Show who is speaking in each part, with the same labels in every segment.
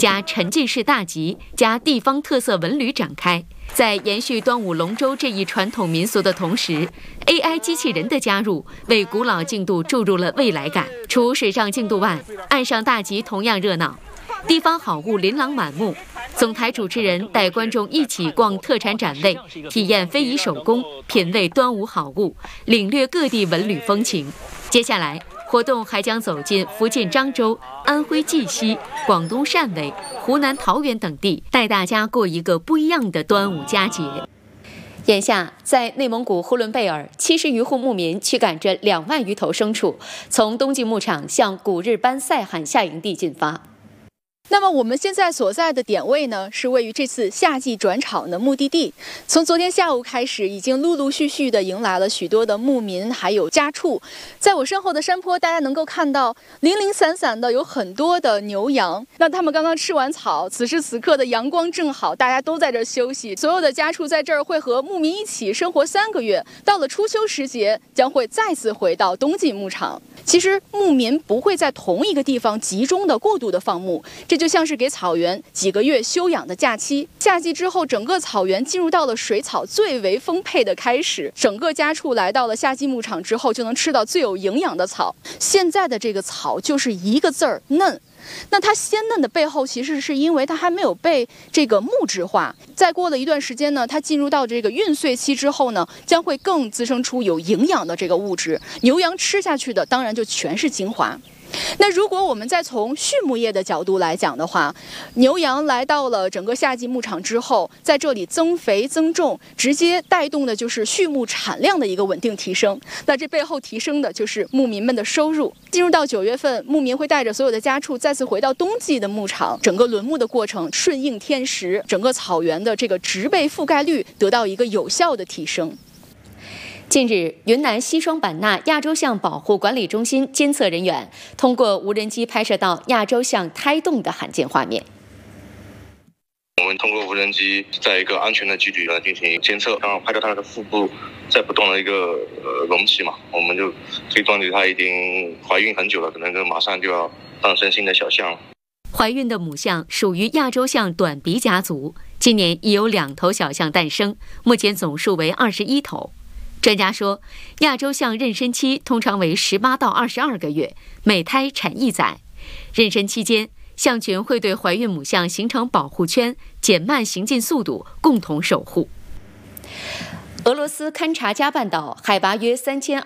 Speaker 1: 加沉浸式大集加地方特色文旅展开。在延续端午龙舟这一传统民俗的同时 ，AI 机器人的加入为古老竞渡注入了未来感。除水上竞渡外，岸上大集同样热闹，地方好物琳琅满目。总台主持人带观众一起逛特产展位，体验非遗手工，品味端午好物，领略各地文旅风情。接下来，活动还将走进福建漳州、安徽绩溪、广东汕尾、湖南桃源等地，带大家过一个不一样的端午佳节。眼下，在内蒙古呼伦贝尔，70余户牧民驱赶着2万余头牲畜，从冬季牧场向古日班赛罕夏营地进发。
Speaker 2: 那么我们现在所在的点位呢，是位于这次夏季转场的目的地。从昨天下午开始，已经陆陆续续的迎来了许多的牧民，还有家畜。在我身后的山坡，大家能够看到零零散散的有很多的牛羊。那他们刚刚吃完草，此时此刻的阳光正好，大家都在这儿休息。所有的家畜在这儿会和牧民一起生活3个月，到了初秋时节，将会再次回到冬季牧场。其实牧民不会在同一个地方集中的过度的放牧，这就像是给草原几个月休养的假期。夏季之后，整个草原进入到了水草最为丰沛的开始，整个家畜来到了夏季牧场之后，就能吃到最有营养的草。现在的这个草就是一个字儿嫩。那它鲜嫩的背后，其实是因为它还没有被这个木质化。再过了一段时间呢，它进入到这个孕穗期之后呢，将会更滋生出有营养的这个物质。牛羊吃下去的，当然就全是精华。那如果我们再从畜牧业的角度来讲的话，牛羊来到了整个夏季牧场之后，在这里增肥增重，直接带动的就是畜牧产量的一个稳定提升。那这背后提升的就是牧民们的收入。进入到9月份，牧民会带着所有的家畜再次回到冬季的牧场，整个轮牧的过程顺应天时，整个草原的这个植被覆盖率得到一个有效的提升。
Speaker 1: 近日，云南西双版纳亚洲象保护管理中心监测人员通过无人机拍摄到亚洲象胎动的罕见画面。
Speaker 3: 我们通过无人机在一个安全的距离进行监测，然后拍到它的腹部在不断的一个隆起嘛，我们就可以断定它已经怀孕很久了，可能就马上就要诞生新的小象了。
Speaker 1: 怀孕的母象属于亚洲象短鼻家族，今年已有2头小象诞生，目前总数为21头。专家说，亚洲象妊娠期通常为18到22个月，每胎产1载。妊娠期间，象群会对怀孕母象形成保护圈，减慢行进速度，共同守护。俄罗斯堪察加半岛海拔约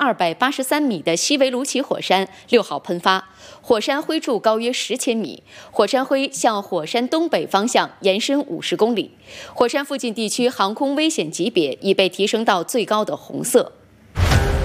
Speaker 1: 3283米的西维卢奇火山6号喷发，火山灰柱高约10千米，火山灰向火山东北方向延伸50公里，火山附近地区航空危险级别已被提升到最高的红色。